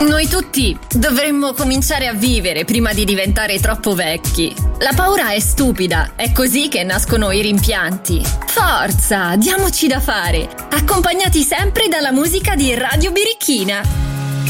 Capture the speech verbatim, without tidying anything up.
Noi tutti dovremmo cominciare a vivere prima di diventare troppo vecchi. La paura è stupida, è così che nascono i rimpianti. Forza, diamoci da fare, accompagnati sempre dalla musica di Radio Birichina.